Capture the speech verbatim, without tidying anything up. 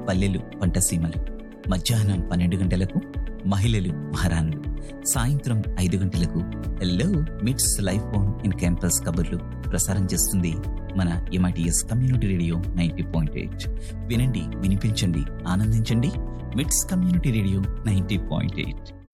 పల్లెలు పంటసీమలు. మధ్యాహ్నం పన్నెండు గంటలకు మహిళలు మహారాణులు. సాయంత్రం ఐదు గంటలకు హెల్లో మిట్స్ లైఫ్ ఆన్ ఇన్ క్యాంపస్ కబుర్లు ప్రసారం చేస్తుంది మన MITS community radio ninety point eight. వినండి, వినిపించండి, ఆనందించండి. మిట్స్ community radio ninety point eight.